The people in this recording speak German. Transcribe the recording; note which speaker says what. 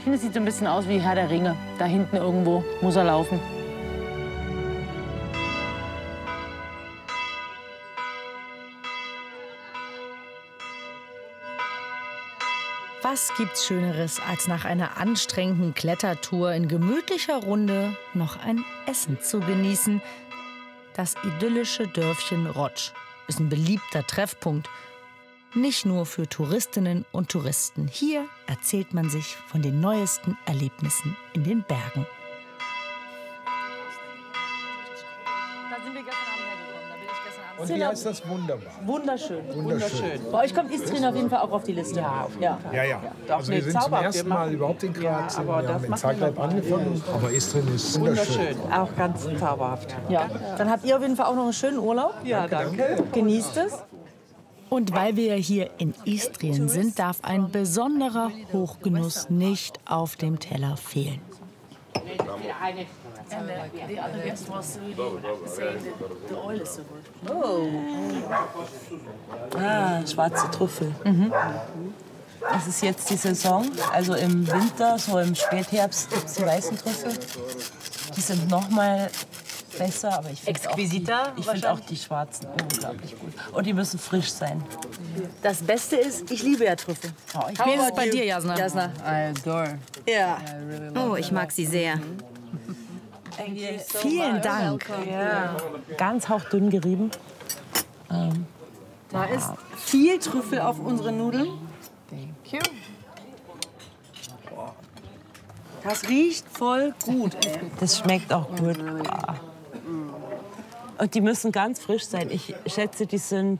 Speaker 1: finde, es sieht so ein bisschen aus wie Herr der Ringe. Da hinten irgendwo muss er laufen.
Speaker 2: Was gibt's Schöneres, als nach einer anstrengenden Klettertour in gemütlicher Runde noch ein Essen zu genießen? Das idyllische Dörfchen Rotsch ist ein beliebter Treffpunkt. Nicht nur für Touristinnen und Touristen. Hier erzählt man sich von den neuesten Erlebnissen in den Bergen.
Speaker 1: Da sind wir gestern Abend hergekommen. Da bin ich gestern Abend.
Speaker 3: Und wie heißt das? Wunderbar.
Speaker 1: Wunderschön.
Speaker 3: Wunderschön.
Speaker 1: Bei euch kommt Istrien auf jeden Fall auch auf die Liste. Ja.
Speaker 3: Ja. Also wir sind zum ersten Mal überhaupt in Kroatien. Wir haben in Zagreb angefangen, aber Istrien ist wunderschön.
Speaker 4: Auch ganz zauberhaft.
Speaker 1: Ja. Dann habt ihr auf jeden Fall auch noch einen schönen Urlaub.
Speaker 4: Ja, danke.
Speaker 1: Genießt es.
Speaker 2: Und weil wir hier in Istrien sind, darf ein besonderer Hochgenuss nicht auf dem Teller fehlen.
Speaker 4: Schwarze Trüffel. Das ist jetzt die Saison. Also im Winter, so im Spätherbst, gibt es die weißen Trüffel. Die sind noch mal besser, aber ich finde auch die schwarzen unglaublich gut. Und die müssen frisch sein.
Speaker 1: Das Beste ist, ich liebe ja Trüffel.
Speaker 2: Wie ist es bei dir, Jasna?
Speaker 1: Jasna.
Speaker 4: I adore.
Speaker 1: Ja.
Speaker 5: Oh, ich mag sie sehr.
Speaker 2: Vielen Dank.
Speaker 4: Ja. Ganz hauchdünn gerieben.
Speaker 1: Da ist viel Trüffel auf unseren Nudeln.
Speaker 4: Thank you.
Speaker 1: Das riecht voll gut.
Speaker 4: Das schmeckt auch gut. Und die müssen ganz frisch sein. Ich schätze, die sind